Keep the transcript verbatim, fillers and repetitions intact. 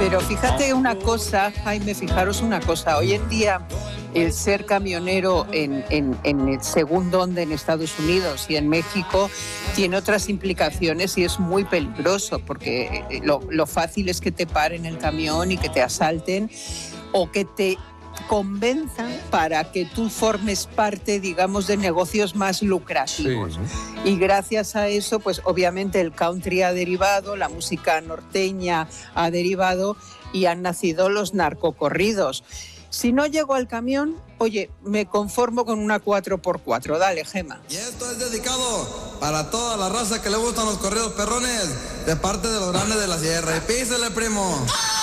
Pero fíjate una cosa, Jaime, fijaros una cosa. Hoy en día el ser camionero en, en, en el según donde en Estados Unidos y en México tiene otras implicaciones y es muy peligroso porque lo, lo fácil es que te paren el camión y que te asalten o que te convenzan para que tú formes parte, digamos, de negocios más lucrativos. Sí. Y gracias a eso, pues obviamente el country ha derivado, la música norteña ha derivado y han nacido los narcocorridos. Si no llego al camión, oye, me conformo con una cuatro por cuatro. Dale, Gema. Y esto es dedicado para toda la raza que le gustan los corridos perrones de parte de los grandes de la sierra. Y písele, primo.